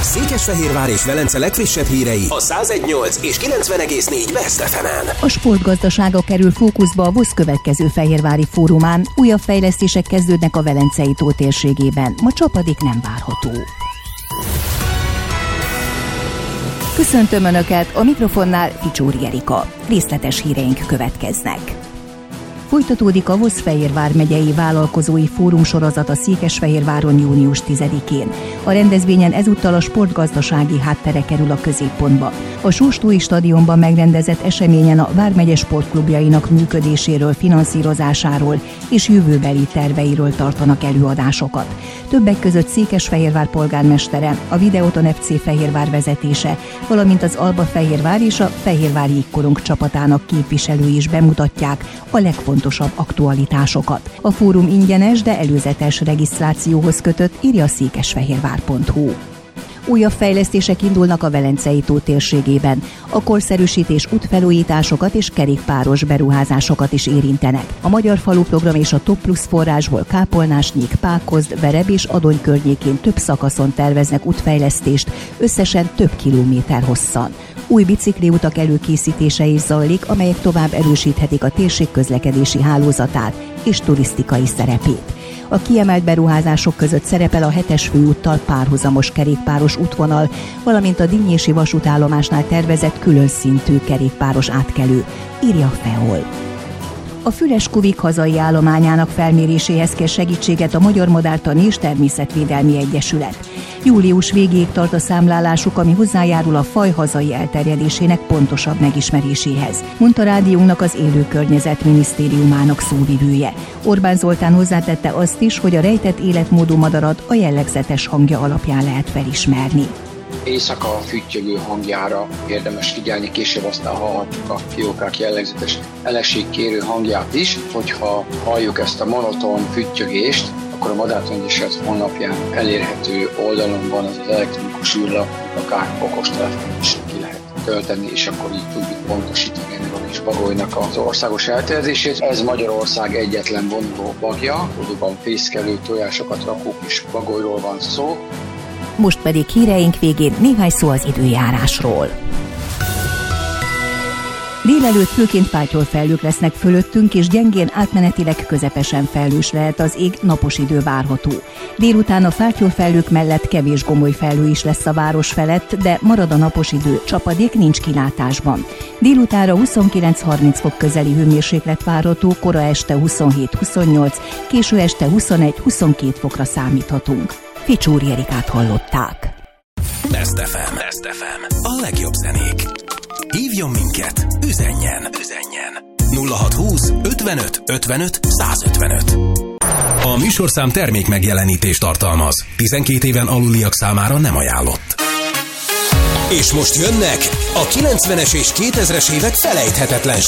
Székesfehérvár és Velence legfrissebb hírei a 101.8 és 90.4 Best FM-en. A sportgazdasága kerül fókuszba a VOSZ következő fehérvári fórumán. Újabb fejlesztések kezdődnek a Velencei tó térségében. Ma csapadék nem várható. Köszöntöm Önöket, a mikrofonnál Ficsóri Erika. Részletes híreink következnek. Folytatódik a VOSZ Fehérvár megyei vállalkozói fórum sorozata Székesfehérváron június 10-én. A rendezvényen ezúttal a sportgazdasági háttere kerül a középpontba. A Sóstói stadionban megrendezett eseményen a vármegye sportklubjainak működéséről, finanszírozásáról és jövőbeli terveiről tartanak előadásokat. Többek között Székesfehérvár polgármestere, a Videoton FC Fehérvár vezetése, valamint az Alba Fehérvár és a Fehérvári Jégkorong csapatának képviselői is bemutatják a legfontosabb aktualitásokat. A fórum ingyenes, de előzetes regisztrációhoz kötött, írja a székesfehérvár.hu. Újabb fejlesztések indulnak a Velencei tó térségében. A korszerűsítés útfelújításokat és kerékpáros beruházásokat is érintenek. A Magyar Falu Program és a Top Plusz forrásból Kápolnásnyék, Pákozd, Vereb és Adony környékén több szakaszon terveznek útfejlesztést, összesen több kilométer hosszan. Új bicikliutak előkészítése is zajlik, amelyek tovább erősíthetik a térség közlekedési hálózatát és turisztikai szerepét. A kiemelt beruházások között szerepel a 7-es főúttal párhuzamos kerékpáros útvonal, valamint a Dinnyési vasútállomásnál tervezett külön szintű kerékpáros átkelő, írja a FEOL. A Füles-Kuvik hazai állományának felméréséhez kér segítséget a Magyar Madártani és Természetvédelmi Egyesület. Július végéig tart a számlálásuk, ami hozzájárul a faj hazai elterjedésének pontosabb megismeréséhez, mondta rádiónknak az Élő Környezet Minisztériumának szóvivője. Orbán Zoltán hozzátette azt is, hogy a rejtett életmódú madarat a jellegzetes hangja alapján lehet felismerni. Éjszaka füttyögő hangjára érdemes figyelni, később aztán hallhatjuk a fiókák jellegzetes eleségkérő hangját is. Hogyha halljuk ezt a monoton füttyögést, akkor a Madártani Egyesület honlapján elérhető oldalon van az elektronikus űrlap, akár okostelefon is ki lehet tölteni, és akkor így tudjuk pontosítani ennek a kis bagolynak az országos elterjedését. Ez Magyarország egyetlen vonuló bagja, valóban fészkelő, tojásokat rakó kis bagolyról van szó. Most pedig híreink végén néhány szó az időjárásról. Délelőtt főként pátyolfelhők lesznek fölöttünk, és gyengén átmenetileg közepesen felhős lehet az ég, napos idő várható. Délután a pátyolfelhők mellett kevés gomoly felhő is lesz a város felett, de marad a napos idő, csapadék nincs kilátásban. Délutánra 29-30 fok közeli hőmérséklet várható, kora este 27-28, késő este 21-22 fokra számíthatunk. Ficsóri Erikát hallották. Best FM. A legjobb zenék. Hívjon minket, üzenjen. 0620 55 55 155. A műsorszám termék megjelenítést tartalmaz. 12 éven aluliak számára nem ajánlott. És most jönnek a 90-es és 2000-es évek felejthetetlen